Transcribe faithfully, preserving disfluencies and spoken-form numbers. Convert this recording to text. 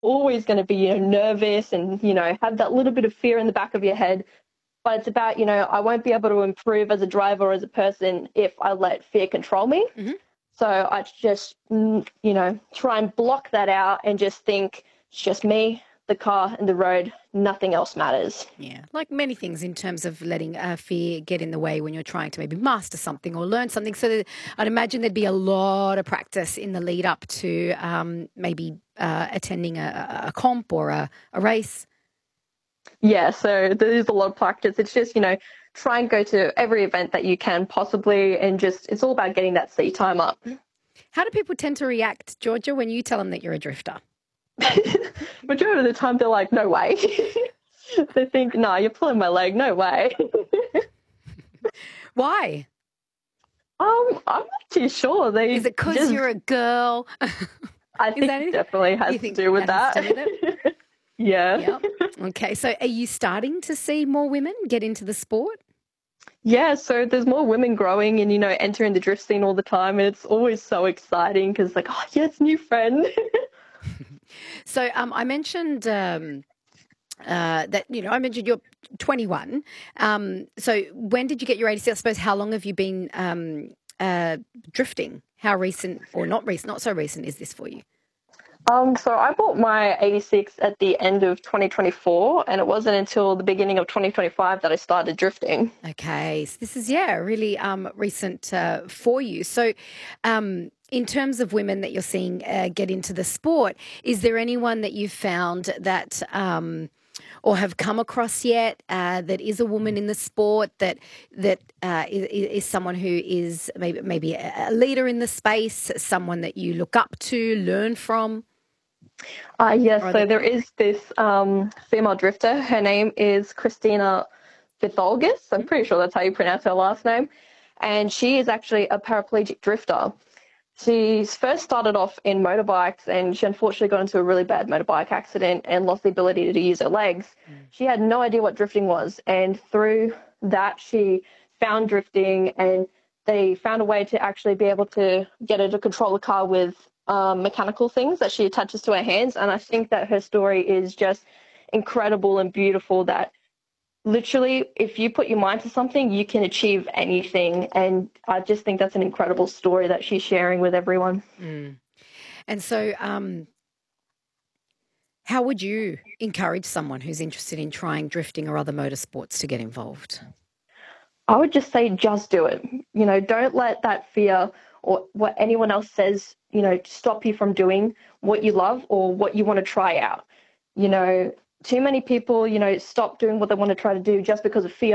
always going to be, you know, nervous and, you know, have that little bit of fear in the back of your head. But it's about, you know, I won't be able to improve as a driver or as a person if I let fear control me. Hmm. So I just, mm, you know, try and block that out and just think it's just me, the car, and the road. Nothing else matters. Yeah, like many things in terms of letting uh, fear get in the way when you're trying to maybe master something or learn something. So that, I'd imagine there'd be a lot of practice in the lead up to um, maybe uh, attending a, a comp or a, a race. Yeah, so there's a lot of practice. It's just, you know, try and go to every event that you can possibly and just, it's all about getting that seat time up. How do people tend to react, Georgia, when you tell them that you're a drifter? Majority of the time they're like, no way. They think, no, you're pulling my leg, no way. Why? Um, I'm not too sure. Is They it because just, you're a girl? I Is think that it it? definitely You has to think do with that has that. to do with it? Yeah. Yeah. Okay. So are you starting to see more women get into the sport? Yeah, so there's more women growing and, you know, entering the drift scene all the time. And it's always so exciting because, like, oh, yes, new friend. So um, I mentioned um, uh, that, you know, I mentioned you're twenty-one. Um, so when did you get your A D C? I suppose how long have you been um, uh, drifting? How recent or not recent, not so recent is this for you? Um, so I bought my eighty-six at the end of twenty twenty-four, and it wasn't until the beginning of twenty twenty-five that I started drifting. Okay, so this is, yeah, really um, recent uh, for you. So, um, in terms of women that you're seeing uh, get into the sport, is there anyone that you've found that um, or have come across yet uh, that is a woman in the sport that that uh, is, is someone who is maybe maybe a a leader in the space, someone that you look up to, learn from, Uh, yes, or so that? there is this um, female drifter. Her name is Christina Vitholgis. I'm pretty sure that's how you pronounce her last name. And she is actually a paraplegic drifter. She first started off in motorbikes and she unfortunately got into a really bad motorbike accident and lost the ability to use her legs. Mm. She had no idea what drifting was. And through that, she found drifting and they found a way to actually be able to get her to control the car with um, mechanical things that she attaches to her hands. And I think that her story is just incredible and beautiful that literally, if you put your mind to something, you can achieve anything. And I just think that's an incredible story that she's sharing with everyone. Mm. And so, um, how would you encourage someone who's interested in trying drifting or other motorsports to get involved? I would just say, just do it. You know, don't let that fear or what anyone else says, you know, stop you from doing what you love or what you want to try out. You know, too many people, you know, stop doing what they want to try to do just because of fear.